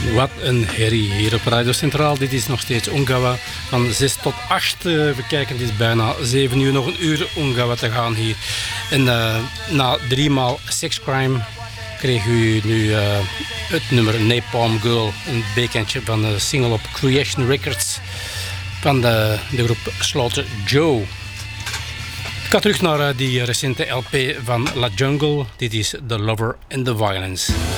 Wat een herrie hier op Radio Centraal. Dit is nog steeds Ungawa van 6 tot 8. We kijken, het is bijna 7 uur, nog een uur Ungawa te gaan hier. En na 3 maal Sexcrime kreeg u nu het nummer Napalm Girl. Een bekendje van de single op Creation Records van de groep Slaughter Joe. Ik ga terug naar die recente LP van La Jungle. Dit is The Lover and the Violence.